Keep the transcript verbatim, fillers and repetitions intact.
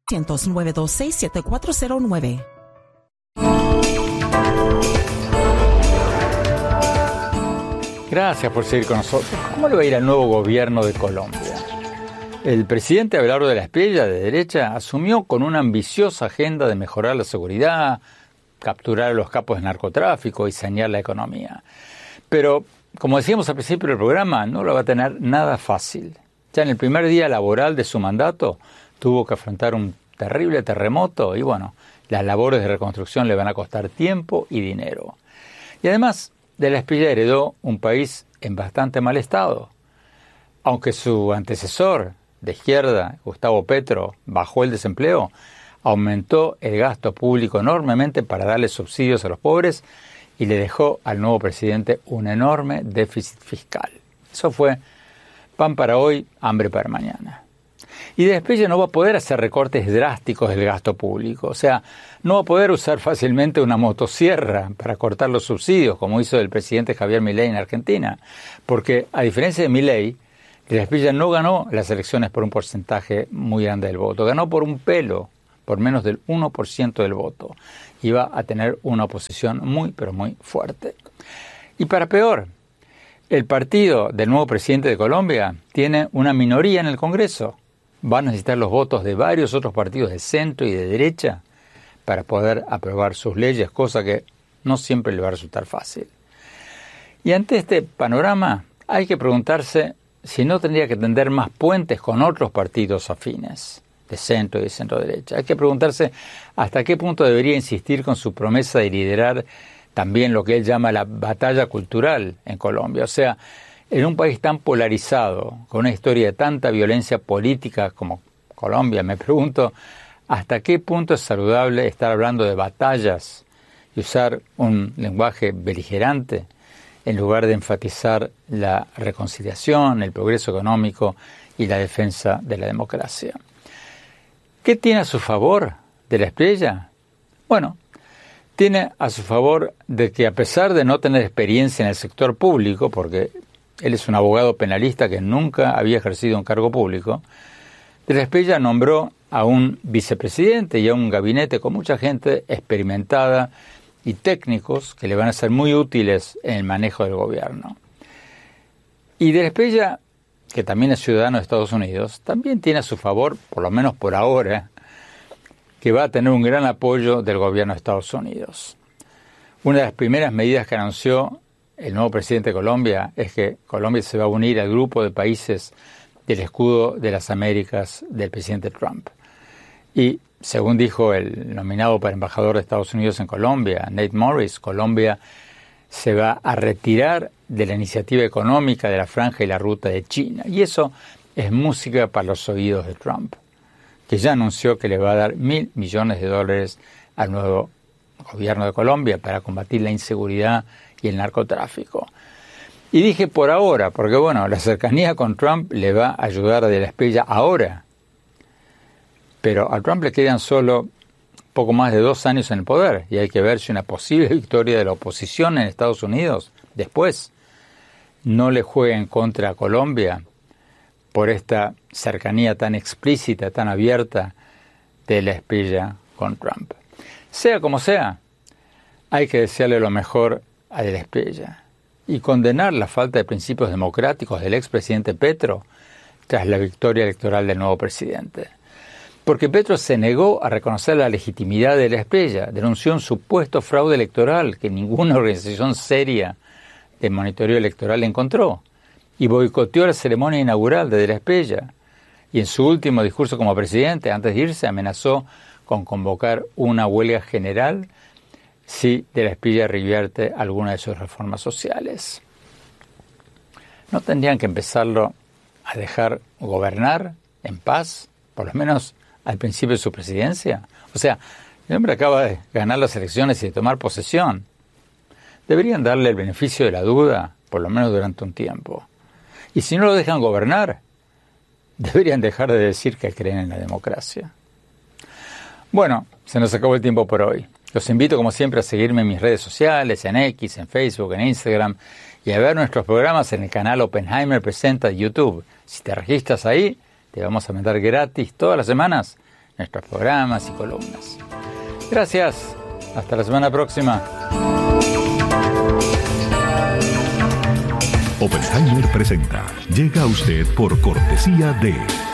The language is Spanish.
nueve dos seis, siete cuatro cero nueve. Gracias por seguir con nosotros. ¿Cómo le va a ir al nuevo gobierno de Colombia? El presidente Abelardo de la Espriella, de derecha, asumió con una ambiciosa agenda de mejorar la seguridad, capturar a los capos de narcotráfico y sanear la economía. Pero, como decíamos al principio del programa, no lo va a tener nada fácil. Ya en el primer día laboral de su mandato, tuvo que afrontar un terrible terremoto y, bueno, las labores de reconstrucción le van a costar tiempo y dinero. Y además, de la Espriella heredó un país en bastante mal estado. Aunque su antecesor de izquierda, Gustavo Petro, bajó el desempleo, aumentó el gasto público enormemente para darle subsidios a los pobres y le dejó al nuevo presidente un enorme déficit fiscal. Eso fue pan para hoy, hambre para mañana. Y de Espriella no va a poder hacer recortes drásticos del gasto público. O sea, no va a poder usar fácilmente una motosierra para cortar los subsidios, como hizo el presidente Javier Milei en Argentina. Porque, a diferencia de Milei, de la Espriella no ganó las elecciones por un porcentaje muy grande del voto. Ganó por un pelo, por menos del uno por ciento del voto. Iba a tener una oposición muy, pero muy fuerte. Y para peor, el partido del nuevo presidente de Colombia tiene una minoría en el Congreso. Va a necesitar los votos de varios otros partidos de centro y de derecha para poder aprobar sus leyes, cosa que no siempre le va a resultar fácil. Y ante este panorama hay que preguntarse si no tendría que tender más puentes con otros partidos afines, de centro y de centro-derecha. Hay que preguntarse hasta qué punto debería insistir con su promesa de liderar también lo que él llama la batalla cultural en Colombia. O sea, en un país tan polarizado, con una historia de tanta violencia política como Colombia, me pregunto hasta qué punto es saludable estar hablando de batallas y usar un lenguaje beligerante en lugar de enfatizar la reconciliación, el progreso económico y la defensa de la democracia. ¿Qué tiene a su favor de la Espriella? Bueno, tiene a su favor de que, a pesar de no tener experiencia en el sector público, porque él es un abogado penalista que nunca había ejercido un cargo público, de la Espriella nombró a un vicepresidente y a un gabinete con mucha gente experimentada y técnicos que le van a ser muy útiles en el manejo del gobierno. Y de la Espriella, que también es ciudadano de Estados Unidos, también tiene a su favor, por lo menos por ahora, que va a tener un gran apoyo del gobierno de Estados Unidos. Una de las primeras medidas que anunció el nuevo presidente de Colombia es que Colombia se va a unir al grupo de países del escudo de las Américas del presidente Trump. Y, según dijo el nominado para embajador de Estados Unidos en Colombia, Nate Morris, Colombia se va a retirar de la iniciativa económica de la Franja y la Ruta de China. Y eso es música para los oídos de Trump, que ya anunció que le va a dar mil millones de dólares al nuevo gobierno de Colombia para combatir la inseguridad y el narcotráfico. Y dije por ahora, porque bueno, la cercanía con Trump le va a ayudar a De la Espriella ahora. Pero a Trump le quedan solo poco más de dos años en el poder y hay que ver si una posible victoria de la oposición en Estados Unidos después no le juega en contra a Colombia por esta cercanía tan explícita, tan abierta de la Espriella con Trump. Sea como sea, hay que desearle lo mejor a De la Espriella y condenar la falta de principios democráticos del expresidente Petro tras la victoria electoral del nuevo presidente. Porque Petro se negó a reconocer la legitimidad de De la Espriella, denunció un supuesto fraude electoral que ninguna organización seria de monitoreo electoral encontró y boicoteó la ceremonia inaugural de De la Espriella. Y en su último discurso como presidente, antes de irse, amenazó con convocar una huelga general si De la Espriella revierte alguna de sus reformas sociales. ¿No tendrían que empezarlo a dejar gobernar en paz, por lo menos al principio de su presidencia? O sea, el hombre acaba de ganar las elecciones y de tomar posesión. Deberían darle el beneficio de la duda, por lo menos durante un tiempo. Y si no lo dejan gobernar, deberían dejar de decir que creen en la democracia. Bueno, se nos acabó el tiempo por hoy. Los invito, como siempre, a seguirme en mis redes sociales, en X, en Facebook, en Instagram, y a ver nuestros programas en el canal Oppenheimer Presenta de YouTube. Si te registras ahí, te vamos a mandar gratis todas las semanas nuestros programas y columnas. Gracias. Hasta la semana próxima. Oppenheimer presenta. Llega a usted por cortesía de